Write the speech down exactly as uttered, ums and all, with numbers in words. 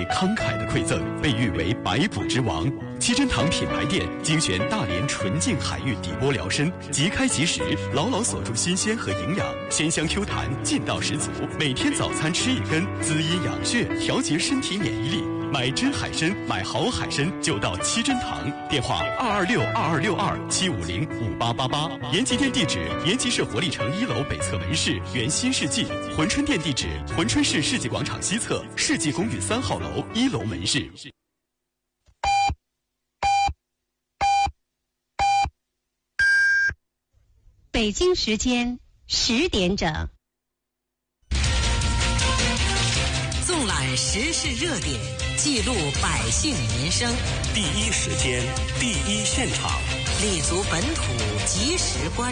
辈慷慨的馈赠，被誉为百补之王。七珍堂品牌店精选大连纯净海域底波疗参，即开即食，牢牢锁住新鲜和营养，鲜香 Q 弹，劲道十足。每天早餐吃一根，滋阴养血，调节身体免疫力。买真海参，买好海参就到七珍堂。电话二二六二二六二七五零五八八八。延吉店地址：延吉市活力城一楼北侧门市原新世纪。珲春店地址：珲春市世纪广场西侧世纪公寓三号楼一楼门市。 北京时间十点整， 纵览时事热点，记录百姓民生， 第一时间，第一现场， 立足本土，及时关